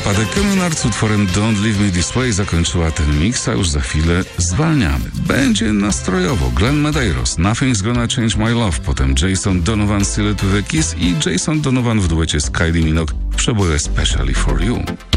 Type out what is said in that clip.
wypadek. Communard z utworem Don't Leave Me This Way zakończyła ten miks, a już za chwilę zwalniamy. Będzie nastrojowo. Glenn Medeiros, Nothing's Gonna Change My Love, potem Jason Donovan, Still It With A Kiss i Jason Donovan w duecie z Kylie Minogue w przeboju Especially For You.